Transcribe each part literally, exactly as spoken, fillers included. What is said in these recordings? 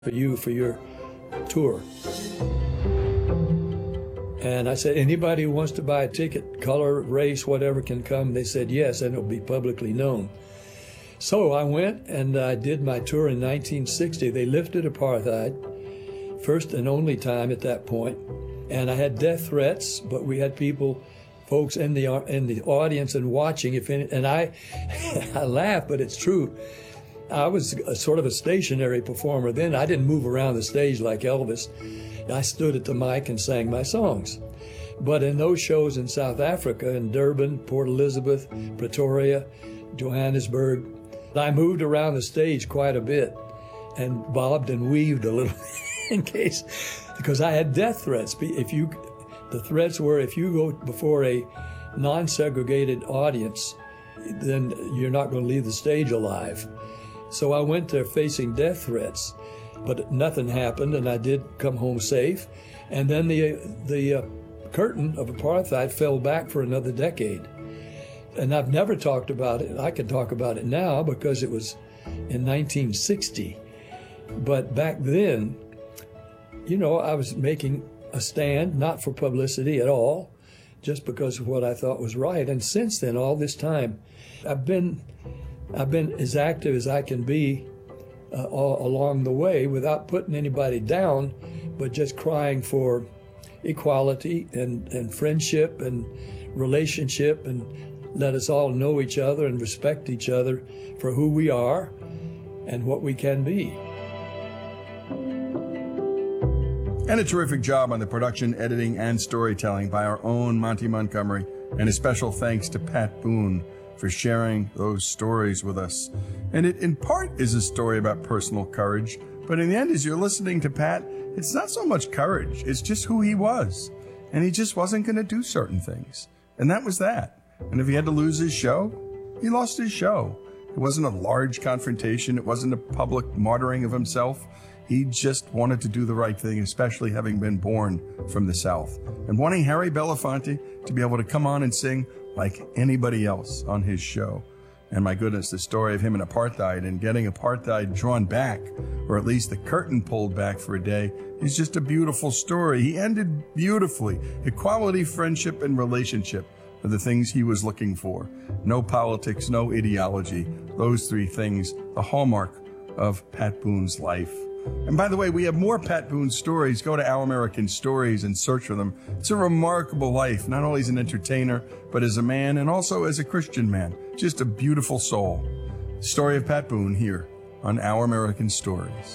for you for your tour. And I said, anybody who wants to buy a ticket, color, race, whatever, can come. They said yes, and it'll be publicly known. So I went and I did my tour in nineteen sixty. They lifted apartheid, first and only time at that point. And I had death threats, but we had people, folks in the in the audience and watching. If any, and I, I laugh, but it's true. I was a sort of a stationary performer then. I didn't move around the stage like Elvis. I stood at the mic and sang my songs. But in those shows in South Africa, in Durban, Port Elizabeth, Pretoria, Johannesburg, I moved around the stage quite a bit and bobbed and weaved a little in case, because I had death threats. If you, the threats were, if you go before a non-segregated audience, then you're not going to leave the stage alive. So I went there facing death threats, but nothing happened, and I did come home safe. And then the the uh, curtain of apartheid fell back for another decade. And I've never talked about it. I can talk about it now because it was in nineteen sixty. But back then, you know, I was making a stand, not for publicity at all, just because of what I thought was right. And since then, all this time, I've been I've been as active as I can be uh, all along the way without putting anybody down, but just crying for equality and, and friendship and relationship, and let us all know each other and respect each other for who we are and what we can be. And a terrific job on the production, editing, and storytelling by our own Monty Montgomery. And a special thanks to Pat Boone for sharing those stories with us. And it, in part, is a story about personal courage. But in the end, as you're listening to Pat, it's not so much courage. It's just who he was. And he just wasn't going to do certain things. And that was that. And if he had to lose his show, he lost his show. It wasn't a large confrontation. It wasn't a public martyring of himself. He just wanted to do the right thing, especially having been born from the South. And wanting Harry Belafonte to be able to come on and sing like anybody else on his show. And my goodness, the story of him and apartheid and getting apartheid drawn back, or at least the curtain pulled back for a day, is just a beautiful story. He ended beautifully. Equality, friendship, and relationship are the things he was looking for. No politics, no ideology. Those three things, the hallmark of Pat Boone's life. And by the way, we have more Pat Boone stories. Go to Our American Stories and search for them. It's a remarkable life, not only as an entertainer, but as a man and also as a Christian man. Just a beautiful soul. The story of Pat Boone here on Our American Stories.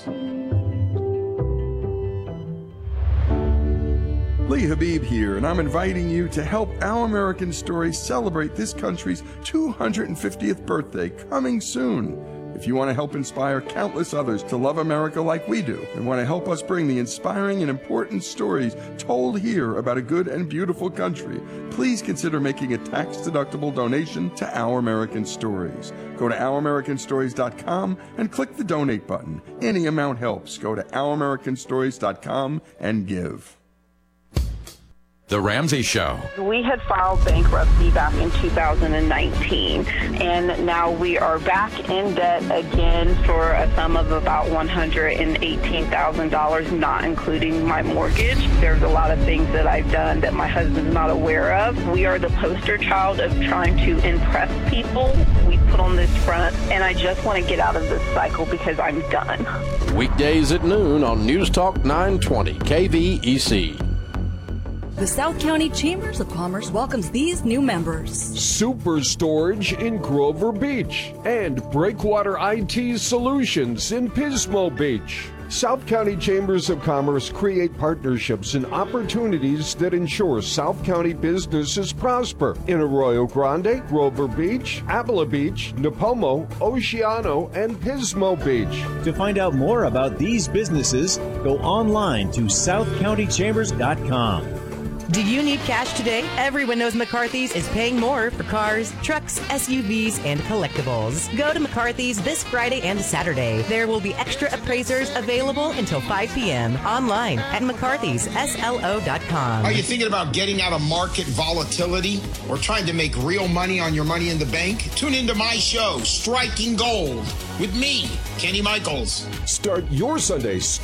Lee Habib here, and I'm inviting you to help Our American Stories celebrate this country's two hundred fiftieth birthday coming soon. If you want to help inspire countless others to love America like we do, and want to help us bring the inspiring and important stories told here about a good and beautiful country, please consider making a tax-deductible donation to Our American Stories. Go to our american stories dot com and click the donate button. Any amount helps. Go to our american stories dot com and give. The Ramsey Show. We had filed bankruptcy back in two thousand nineteen, and now we are back in debt again for a sum of about one hundred eighteen thousand dollars, not including my mortgage. There's a lot of things that I've done that my husband's not aware of. We are the poster child of trying to impress people. We put on this front, and I just want to get out of this cycle because I'm done. Weekdays at noon on News Talk nine twenty K V E C. The South County Chambers of Commerce welcomes these new members. Super Storage in Grover Beach and Breakwater I T Solutions in Pismo Beach. South County Chambers of Commerce create partnerships and opportunities that ensure South County businesses prosper in Arroyo Grande, Grover Beach, Avila Beach, Nipomo, Oceano, and Pismo Beach. To find out more about these businesses, go online to south county chambers dot com. Do you need cash today? Everyone knows McCarthy's is paying more for cars, trucks, S U Vs, and collectibles. Go to McCarthy's this Friday and Saturday. There will be extra appraisers available until five p.m. online at mccarthys s l o dot com. Are you thinking about getting out of market volatility or trying to make real money on your money in the bank? Tune into my show, Striking Gold, with me, Kenny Michaels. Start your Sunday